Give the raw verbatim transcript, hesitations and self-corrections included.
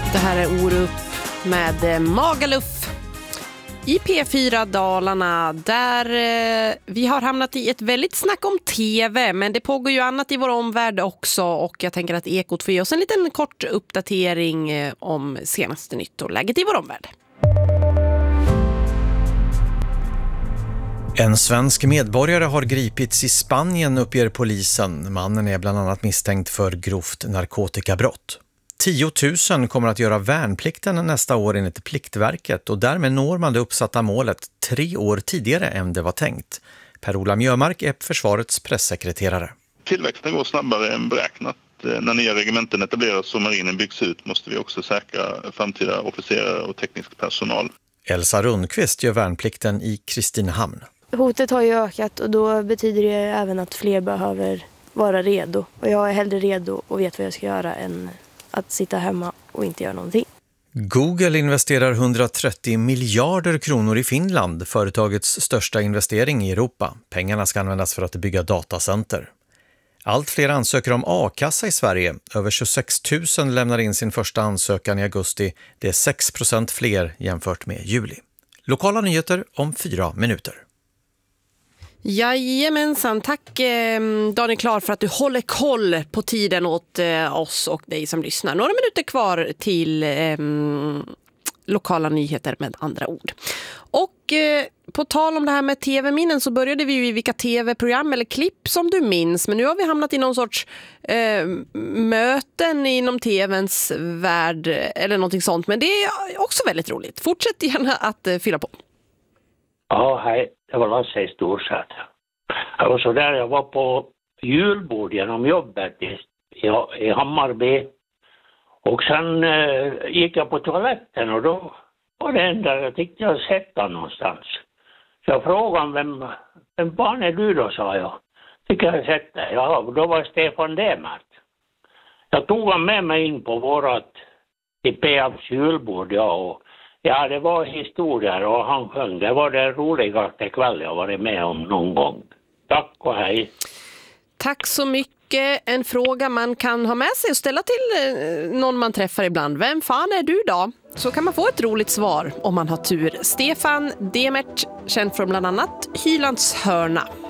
Det här är Orup med Magaluf i P fyra Dalarna, där eh, vi har hamnat i ett väldigt snack om tv, men det pågår ju annat i vår omvärld också, och jag tänker att Ekot får ge oss en liten kort uppdatering eh, om senaste nytt och läget i vår omvärld. En svensk medborgare har gripits i Spanien, uppger polisen. Mannen är bland annat misstänkt för grovt narkotikabrott. tio tusen kommer att göra värnplikten nästa år enligt Pliktverket, och därmed når man det uppsatta målet tre år tidigare än det var tänkt. Per-Ola Mjömark är försvarets pressekreterare. Tillväxten går snabbare än beräknat. När nya regementen etableras och marinen byggs ut måste vi också säkra framtida officerare och teknisk personal. Elsa Rundqvist gör värnplikten i Kristinehamn. Hotet har ju ökat, och då betyder det även att fler behöver vara redo. Och jag är hellre redo och vet vad jag ska göra än att sitta hemma och inte göra någonting. Google investerar hundratrettio miljarder kronor i Finland, företagets största investering i Europa. Pengarna ska användas för att bygga datacenter. Allt fler ansöker om a-kassa i Sverige. Över tjugosex tusen lämnar in sin första ansökan i augusti. Det är sex procent fler jämfört med juli. Lokala nyheter om fyra minuter. Jajamensan, tack eh, Daniel Klar för att du håller koll på tiden åt eh, oss och dig som lyssnar. Några minuter kvar till eh, lokala nyheter med andra ord. Och eh, på tal om det här med tv-minnen, så började vi ju i vilka tv-program eller klipp som du minns. Men nu har vi hamnat i någon sorts eh, möten inom tvns värld eller någonting sånt. Men det är också väldigt roligt. Fortsätt gärna att eh, fylla på. Ja, hej. Det var Lasse i Storsätt. Jag var så där, jag var på julbord genom jobbet i, i, i Hammarby. Och sen eh, gick jag på toaletten, och då var det enda jag tyckte jag sett den någonstans. Så jag frågade vem, vem barn är du då, sa jag. Tycker jag sett det. Ja, då var Stefan Demert. Jag tog han med mig in på vårat i P F:s julbord, ja, och ja, det var historier och han sjöng. Det var det roligaste kväll jag varit med om någon gång. Tack och hej. Tack så mycket. En fråga man kan ha med sig och ställa till någon man träffar ibland. Vem fan är du då? Så kan man få ett roligt svar om man har tur. Stefan Demert, känd från bland annat Hylands hörna.